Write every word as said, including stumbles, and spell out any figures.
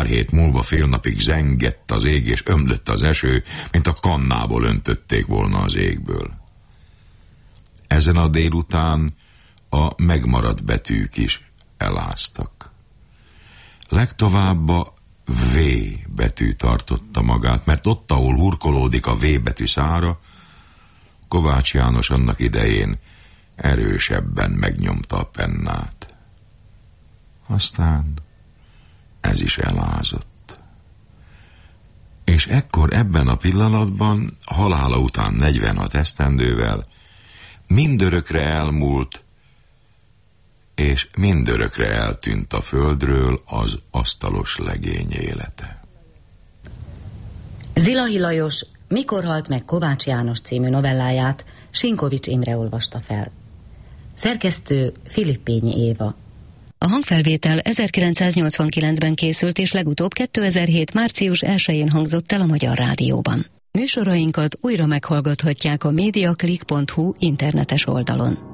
Pár hét múlva fél napig zengett az ég, és ömlött az eső, mint a kannából öntötték volna az égből. Ezen a délután a megmaradt betűk is eláztak. Legtovább a V betű tartotta magát, mert ott, ahol hurkolódik a V betű szára, Kovács János annak idején erősebben megnyomta a pennát. Aztán ez is elázott. És ekkor ebben a pillanatban, halála után negyvenhat esztendővel, mindörökre elmúlt, és mindörökre eltűnt a földről az asztalos legény élete. Zilahi Lajos Mikor halt meg Kovács János című novelláját Sinkovics Imre olvasta fel. Szerkesztő Filippényi Éva. A hangfelvétel ezerkilencszáznyolcvankilencben készült, és legutóbb kétezer-hét március elsején hangzott el a Magyar Rádióban. Műsorainkat újra meghallgathatják a mediaclick pont hu internetes oldalon.